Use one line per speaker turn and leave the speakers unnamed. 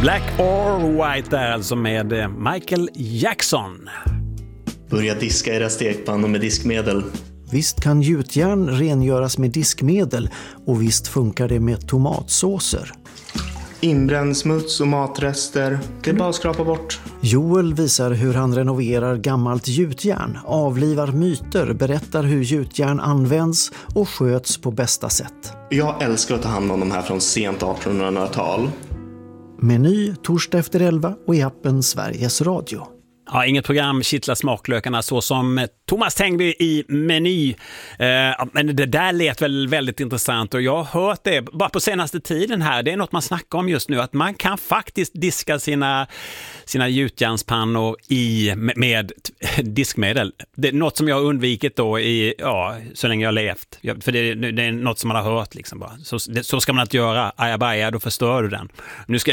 Black or White där alltså med Michael Jackson.
Börja diska era stekpannor med diskmedel.
Visst kan gjutjärn rengöras med diskmedel och visst funkar det med tomatsåser.
Inbränd smuts och matrester, det är bara att skrapa bort.
Joel visar hur han renoverar gammalt gjutjärn, avlivar myter, berättar hur gjutjärn används och sköts på bästa sätt.
Jag älskar att ta hand om de här från sent 1800-tal.
Meny torsdag efter 11 och i appen Sveriges Radio.
Ja, inget program kittlar smaklökarna så som Thomas Tengby i Meny. Men det där lät väl väldigt intressant och jag har hört det bara på senaste tiden här. Det är något man snackar om just nu, att man kan faktiskt diska sina gjutjärnspannor med diskmedel. Det är något som jag har undvikit då så länge jag har levt. För det är något som man har hört liksom bara. Så ska man inte göra. Ajabaja, då förstör du den. Nu ska